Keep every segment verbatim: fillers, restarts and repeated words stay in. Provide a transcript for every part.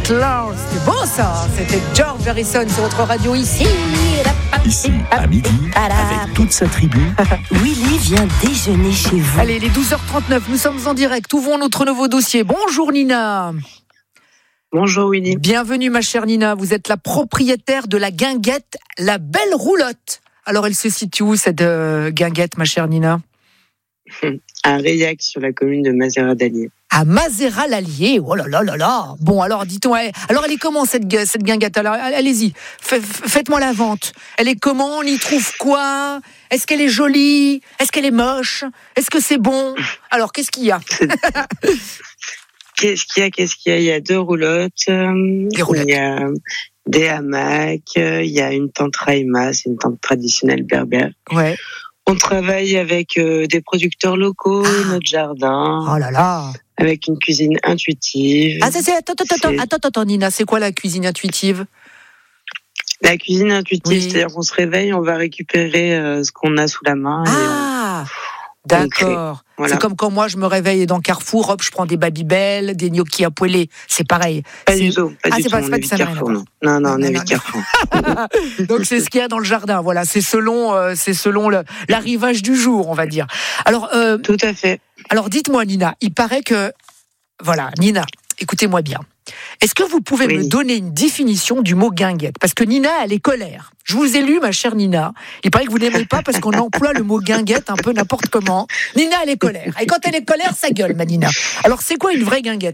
Outlaws. C'était beau ça. C'était George Harrison sur votre radio ici. Ici, à midi, avec toute sa tribu. Willy vient déjeuner chez vous. Allez, les douze heures trente-neuf, nous sommes en direct. Ouvrons notre nouveau dossier. Bonjour Nina. Bonjour Willy. Bienvenue ma chère Nina. Vous êtes la propriétaire de la guinguette La Belle Roulotte. Alors, elle se situe où cette euh, guinguette, ma chère Nina ? À Reillac, sur la commune de Mazera-d'Allier. À Mazera-l'Allier, oh là là là là. Bon, alors, dites-moi, alors elle est comment cette, cette guinguette ? Alors, allez-y, faites-moi la vente. Elle est comment ? On y trouve quoi ? Est-ce qu'elle est jolie ? Est-ce qu'elle est moche ? Est-ce que c'est bon ? Alors, qu'est-ce qu'il y a ? Qu'est-ce qu'il y a ? Qu'est-ce qu'il y a ? Il y a deux roulottes. Des roulottes. Il y a des hamacs. Il y a une tente raïma, c'est une tente traditionnelle berbère. Ouais. On travaille avec euh, des producteurs locaux, ah. notre jardin. Oh là là. Avec une cuisine intuitive. Ah, c'est, c'est, attends, attends, attends, attends, attends, Nina, c'est quoi la cuisine intuitive ? La cuisine intuitive, oui. C'est-à-dire qu'on se réveille, on va récupérer euh, ce qu'on a sous la main. Ah, et on, d'accord. On voilà. C'est comme quand moi je me réveille dans Carrefour, hop, je prends des Babybel, des gnocchis à poêler. C'est pareil. Pas c'est... du tout. Pas ah, du c'est tout. pas, c'est pas que ça Carrefour, non. Non, non, on évite Carrefour. Donc c'est ce qu'il y a dans le jardin. Voilà, c'est selon, euh, c'est selon le, l'arrivage du jour, on va dire. Alors. Euh, tout à fait. Alors dites-moi, Nina, il paraît que, voilà, Nina, écoutez-moi bien. Est-ce que vous pouvez oui. me donner une définition du mot guinguette ? Parce que Nina, elle est colère. Je vous ai lu, ma chère Nina. Il paraît que vous n'aimez pas parce qu'on emploie le mot guinguette un peu n'importe comment. Nina, elle est colère. Et quand elle est colère, ça gueule, ma Nina. Alors, c'est quoi une vraie guinguette ?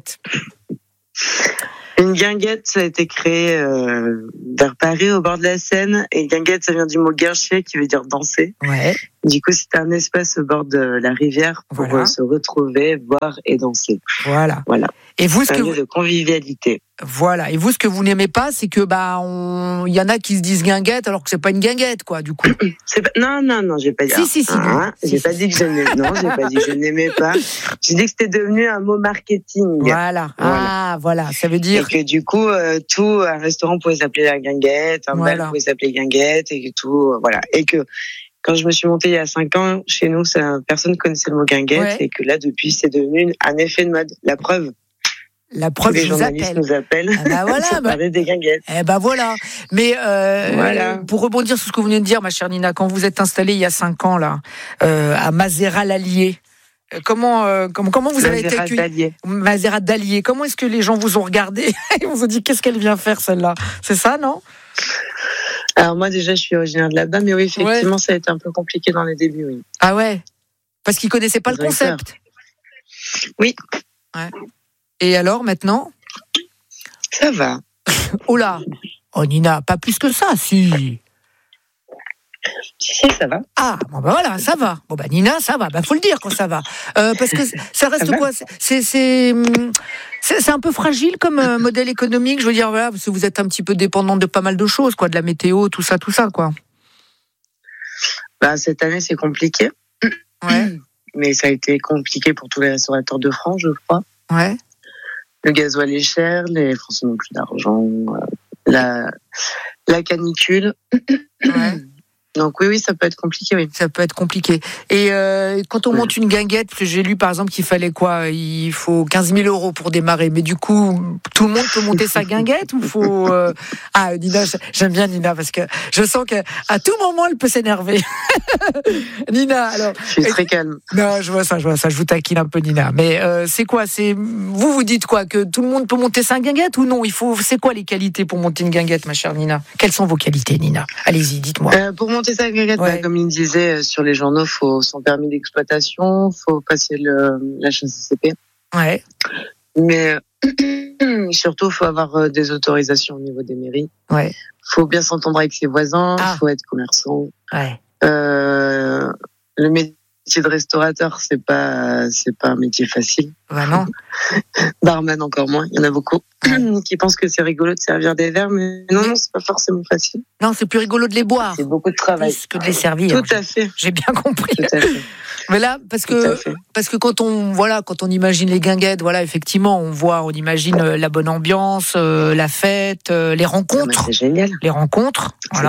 Une guinguette, ça a été créé euh, vers Paris, au bord de la Seine. Et guinguette, ça vient du mot guincher, qui veut dire danser. Ouais. Du coup, c'était un espace au bord de la rivière pour voilà. se retrouver, boire et danser. Voilà. Voilà. Et vous, ce un que lieu vous... de convivialité. Voilà. Et vous, ce que vous n'aimez pas, c'est que bah, on... il y en a qui se disent guinguette alors que c'est pas une guinguette, quoi. Du coup. C'est pas... Non, non, non, j'ai pas dit. Si, si, si. Ah, si j'ai si, pas si. dit que je n'aimais. Non, j'ai pas dit que je n'aimais pas. J'ai dit que c'était devenu un mot marketing. Voilà. voilà. Ah, voilà. Ça veut dire. Et que du coup, euh, tout un restaurant pouvait s'appeler la guinguette, un voilà. bal pouvait s'appeler guinguette, et que tout, euh, voilà. Et que quand je me suis montée il y a cinq ans, chez nous, ça, personne connaissait le mot guinguette, ouais. Et que là, depuis, c'est devenu un effet de mode. La preuve. La preuve, les je vous journalistes appelle. nous appellent. Ah bah voilà, pour parler des guinguettes. Eh ben voilà. Mais euh, voilà. pour rebondir sur ce que vous venez de dire, ma chère Nina, quand vous êtes installée il y a cinq ans là, euh, à Mazera-l'Allier, comment, euh, comment, comment vous avez été accueillis ? Mazera-d'Allier. Comment est-ce que les gens vous ont regardé ? Ils vous ont dit qu'est-ce qu'elle vient faire celle-là ? C'est ça, non ? Alors moi déjà, je suis originaire de là-bas, mais oui, effectivement, ouais. Ça a été un peu compliqué dans les débuts, oui. Ah ouais ? Parce qu'ils connaissaient pas le concept. Oui. Ouais. Et alors, maintenant ? Ça va. Oh là ! Oh Nina, pas plus que ça, si. Si, si, ça va. Ah, bon ben voilà, ça va. Bon ben Nina, ça va. Ben faut le dire quand ça va. Euh, parce que ça reste ça quoi c'est, c'est, c'est, c'est, c'est un peu fragile comme euh, modèle économique. Je veux dire, voilà, parce que vous êtes un petit peu dépendante de pas mal de choses, quoi, de la météo, tout ça, tout ça, quoi. Bah, cette année, c'est compliqué. Ouais. Mais ça a été compliqué pour tous les restaurateurs de France, je crois. Ouais. Le gasoil est cher, les Français n'ont plus d'argent, euh, la, la canicule. Ouais. Donc oui, oui, ça peut être compliqué, oui. Ça peut être compliqué. Et euh, quand on ouais. monte une guinguette, parce que j'ai lu par exemple qu'il fallait quoi ? Il faut quinze mille euros pour démarrer. Mais du coup, tout le monde peut monter sa guinguette ou faut euh... Ah, Nina, j'aime bien Nina parce que je sens qu'à tout moment elle peut s'énerver. Nina, alors. Je suis très calme. Non, je vois ça, je vois ça. Je vous taquine un peu, Nina. Mais euh, c'est quoi ? C'est vous vous dites quoi ? Que tout le monde peut monter sa guinguette ou non ? Il faut. C'est quoi les qualités pour monter une guinguette, ma chère Nina ? Quelles sont vos qualités, Nina ? Allez-y, dites-moi. Euh, pour monter sa guinguette, ouais. bah, comme il disait sur les journaux, faut son permis d'exploitation, faut passer le la H A C C P. Ouais. Mais surtout, faut avoir des autorisations au niveau des mairies. Ouais. Faut bien s'entendre avec ses voisins. Ah. Faut être commerçant. Ouais. Euh, le métier de restaurateur, c'est pas c'est pas un métier facile. Bah non. Barman encore moins. Il y en a beaucoup ouais. qui pensent que c'est rigolo de servir des verres, mais non, non, c'est pas forcément facile. Non, c'est plus rigolo de les boire. C'est beaucoup de travail. Plus que de les servir. Tout à fait. J'ai bien compris. Tout à fait. Mais là, parce que parce que quand on voilà, quand on imagine les guinguettes, voilà, effectivement, on voit, on imagine la bonne ambiance, euh, la fête, euh, les rencontres. Ah, c'est génial. Les rencontres, voilà.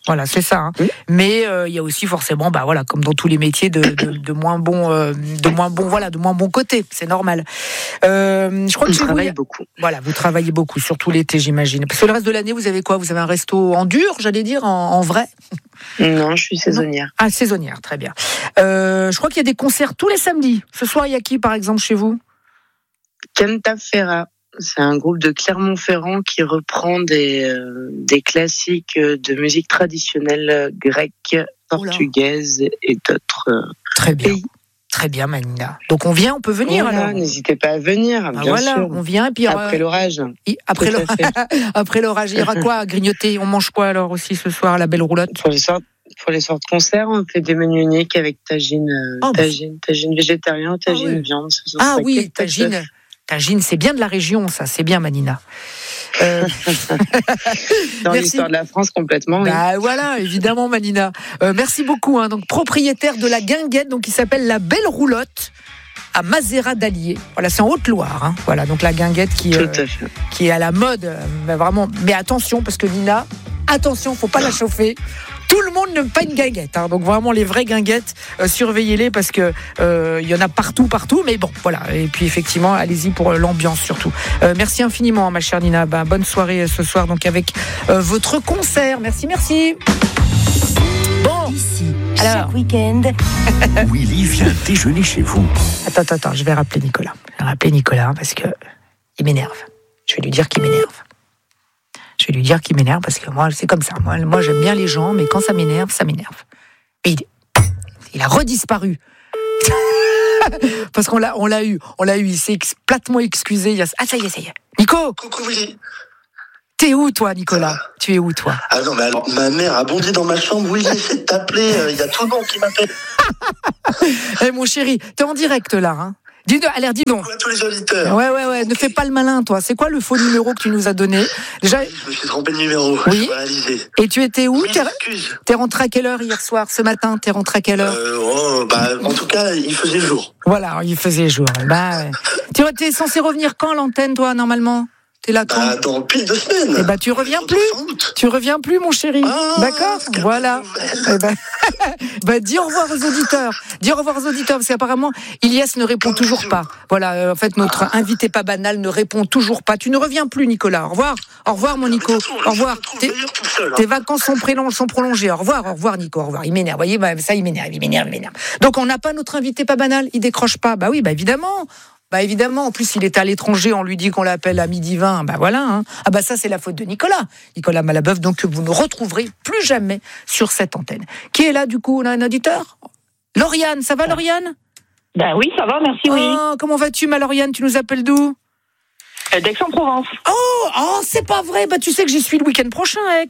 Voilà, c'est ça. Hein. Oui. Mais il euh, y a aussi forcément, bah voilà, comme dans tous les métiers, de, de, de moins bons, euh, de moins bons, voilà, de moins bons côtés. C'est normal. Euh, je crois que je travaille vous, beaucoup. Voilà, vous travaillez beaucoup, surtout l'été, j'imagine. Parce que le reste de l'année, vous avez quoi ? Vous avez un resto en dur, j'allais dire, en, en vrai ? Non, je suis saisonnière. Non. Ah, saisonnière, très bien. Euh, je crois qu'il y a des concerts tous les samedis. Ce soir, il y a qui, par exemple, chez vous ? Canta Ferra. C'est un groupe de Clermont-Ferrand qui reprend des, euh, des classiques de musique traditionnelle grecque, portugaise Oula. et d'autres euh, Très bien. pays. Très bien, Manina. Donc on vient, on peut venir voilà, alors. N'hésitez pas à venir, ah, bien voilà, sûr. On vient et puis après euh, l'orage. Après, l'orage. après l'orage, il y aura quoi à grignoter ? On mange quoi alors aussi ce soir, la belle roulotte ? Pour les soirs, pour les soirs de concert, on fait des menus uniques avec tagine, euh, oh, tagine, tagine végétarien, tagine ah, oui. viande. Ce ah oui, tagine. Tagine, c'est bien de la région, ça, c'est bien, Manina. Euh... Dans merci. L'histoire de la France, complètement. Bah oui. voilà, évidemment, Manina. Euh, merci beaucoup. Hein, donc propriétaire de la guinguette, donc qui s'appelle la Belle Roulotte à Mazera d'Allier. Voilà, c'est en Haute-Loire. Hein, voilà, donc la guinguette qui, euh, qui est à la mode, euh, vraiment. Mais attention, parce que Nina, attention, faut pas la chauffer. Tout le monde n'aime pas une guinguette, hein. Donc vraiment les vraies guinguettes, euh, surveillez-les parce que euh, il y en a partout, partout. Mais bon, voilà. Et puis effectivement, allez-y pour l'ambiance surtout. Euh, merci infiniment, ma chère Nina. Ben, bonne soirée ce soir donc avec euh, votre concert. Merci, merci. Bon, ici alors... chaque week-end. Willy vient déjeuner chez vous. Attends, attends, attends. Je vais rappeler Nicolas. Je vais rappeler Nicolas parce que il m'énerve. Je vais lui dire qu'il m'énerve. Je vais lui dire qu'il m'énerve parce que moi, c'est comme ça. Moi, moi, j'aime bien les gens, mais quand ça m'énerve, ça m'énerve. Et il, il a redisparu. Parce qu'on l'a, on l'a eu. On l'a eu. Il s'est ex, platement excusé. Il a... Ah, ça y est, ça y est. Nico! Coucou, Willy. T'es où, toi, Nicolas? Tu es où, toi? Ah non, mais alors, ma mère a bondi dans ma chambre. Willy, essaie de t'appeler. Il euh, y a tout le monde qui m'appelle. Eh, hey, mon chéri, t'es en direct, là, hein? Dis donc, allez, dis donc. À tous les auditeurs. Ouais, ouais, ouais. Okay. Ne fais pas le malin, toi. C'est quoi le faux numéro que tu nous as donné? Déjà. Je me suis trompé de numéro. Oui. Je réalisé. Et tu étais où? Oui, t'es... excuse. T'es rentré à quelle heure hier soir? Ce matin, t'es rentré à quelle heure? euh, oh, bah, En tout cas, il faisait jour. Voilà, il faisait jour. Bah, tu es censé revenir quand à l'antenne, toi, normalement? T'es là quand? Bah, dans pile deux semaines. Eh bah, tu reviens plus. Tu reviens plus, mon chéri. Ah, d'accord? Voilà. Eh bah, bah, dis au revoir aux auditeurs. Dis au revoir aux auditeurs, parce qu'apparemment, Ilias ne répond toujours pas. Voilà, euh, en fait, notre ah. invité pas banal ne répond toujours pas. Tu ne reviens plus, Nicolas. Au revoir. Au revoir, mon Nico. Au revoir. Tes, seul, hein. tes vacances sont, prélong- sont prolongées. Au revoir, au revoir, Nico. Au revoir. Il m'énerve. Vous voyez, bah, ça, il m'énerve, il m'énerve, il m'énerve. Donc, on n'a pas notre invité pas banal. Il décroche pas. Bah oui, bah évidemment. Bah évidemment, en plus il est à l'étranger, on lui dit qu'on l'appelle à midi vingt, bah voilà. Hein. Ah bah ça c'est la faute de Nicolas, Nicolas Malabeuf, donc que vous ne retrouverez plus jamais sur cette antenne. Qui est là du coup? On a un auditeur? Lauriane, ça va Lauriane? Ben oui, ça va, merci, oh, oui. Comment vas-tu ma Lauriane? Tu nous appelles d'où? euh, d'Aix-en-Provence. Oh, oh, c'est pas vrai, bah tu sais que j'y suis le week-end prochain à Aix.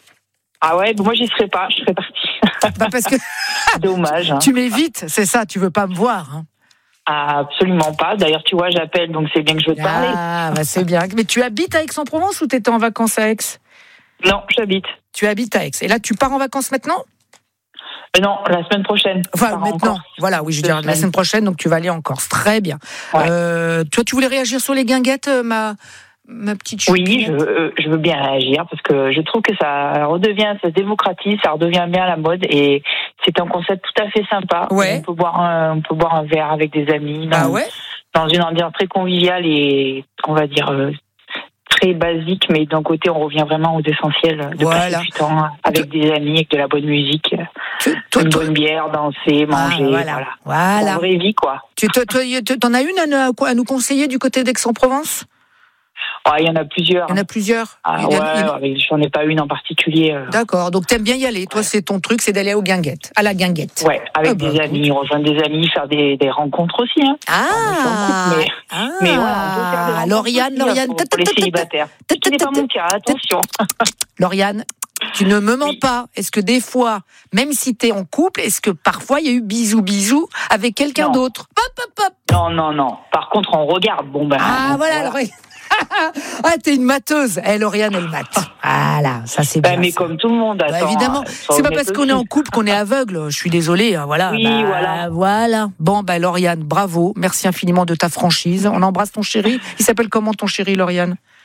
Ah ouais, moi j'y serai pas, je serai partie. Bah parce que... Dommage. Hein. Tu m'évites, c'est ça, tu veux pas me voir hein. Absolument pas. D'ailleurs, tu vois, j'appelle, donc c'est bien que je veux te parler. Ah, bah c'est bien. Mais tu habites à Aix-en-Provence ou t'étais en vacances à Aix? Non, j'habite. Tu habites à Aix. Et là, tu pars en vacances maintenant? euh, Non, la semaine prochaine. Enfin, maintenant. Voilà, oui, je veux dire, la semaine prochaine, donc tu vas aller en Corse. Très bien. Ouais. Euh, toi, tu voulais réagir sur les guinguettes, ma... ma petite chouette? Oui, je veux, je veux bien réagir parce que je trouve que ça redevient, ça se démocratise, ça redevient bien à la mode et c'est un concept tout à fait sympa. Ouais. On peut boire un, on peut boire un verre avec des amis dans, ah ouais dans une ambiance très conviviale et on va dire euh, très basique, mais d'un côté on revient vraiment aux essentiels de voilà. passer du temps avec des amis, avec de la bonne musique, tu, toi, une toi, bonne bière, danser, manger, ah, voilà. voilà. voilà. En vraie vie quoi. Tu toi, toi, t'en as une à, à nous conseiller du côté d'Aix-en-Provence? Ouais, il y en a plusieurs. Il y en a plusieurs. Ah, il y a, ouais, il... j'en ai pas une en particulier. Euh... D'accord, donc t'aimes bien y aller. Toi, ouais. C'est ton truc, c'est d'aller aux guinguettes, à la guinguette. Ouais, avec ah, des bah, écoute. amis, rejoindre des amis, faire des, des rencontres aussi. Hein. Ah, mais, ah, mais ouais, on peut faire des rencontres Lauriane, aussi, Lauriane, là, pour, pour les célibataires. Ce n'est pas mon cas, attention. Lauriane, tu ne me mens oui. pas. Est-ce que des fois, même si t'es en couple, est-ce que parfois il y a eu bisous bisous avec quelqu'un non. d'autre? Hop, hop, hop. Non, non, non. Par contre, on regarde. Bon ben. Ah donc, voilà, voilà. Ah, t'es une mateuse. Eh, Lauriane, elle mate. Voilà, ça c'est bien. Bah, mais ça. comme tout le monde, attends. Bah, évidemment. C'est pas parce qu'on aussi. est en couple qu'on est aveugle. Je suis désolée, hein, voilà. Oui, bah, voilà. Voilà. Bon, bah, Lauriane, bravo. Merci infiniment de ta franchise. On embrasse ton chéri. Il s'appelle comment ton chéri, Lauriane?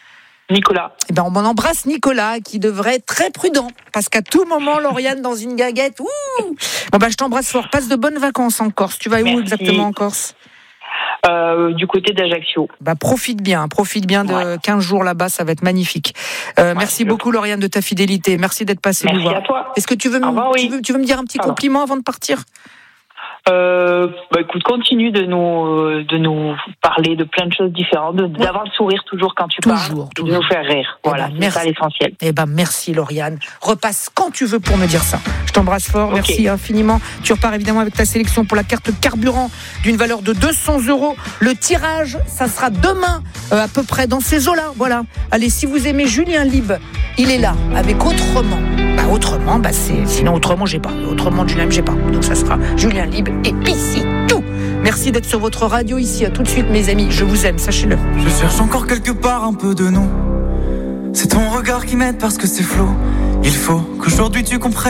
Nicolas. Eh ben, on m'en embrasse Nicolas, qui devrait être très prudent, parce qu'à tout moment, Lauriane dans une guinguette. Ouh bon ben, je t'embrasse fort. Passe de bonnes vacances en Corse. Tu vas Merci. Où exactement en Corse? Euh, du côté d'Ajaccio. Bah, profite bien, profite bien de ouais. quinze jours là-bas, ça va être magnifique. Euh, ouais, merci beaucoup trouve. Lauriane de ta fidélité. Merci d'être passée nous voir. Merci à toi. Est-ce que tu veux, me, revoir, oui. tu veux, tu veux me dire un petit Ça compliment va. avant de partir? Euh, bah écoute, continue de nous de nous parler de plein de choses différentes, de, ouais. d'avoir le sourire toujours quand tu toujours, parles, toujours. de nous faire rire. Eh voilà, ben, c'est ça l'essentiel. Eh ben merci Lauriane. Repasse quand tu veux pour me dire ça. Je t'embrasse fort, okay. Merci infiniment. Tu repars évidemment avec ta sélection pour la carte carburant d'une valeur de deux cents euros. Le tirage, ça sera demain euh, à peu près dans ces eaux-là. Voilà. Allez, si vous aimez Julien Lieb, il est là avec Autrement. Bah autrement, bah c'est sinon autrement j'ai pas. Autrement Julien j'ai pas. Donc ça sera Julien Lieb et puis c'est tout. Merci d'être sur votre radio ici. À tout de suite mes amis. Je vous aime, sachez-le. Je cherche encore quelque part un peu de nous. C'est ton regard qui m'aide parce que c'est flou. Il faut qu'aujourd'hui tu comprennes.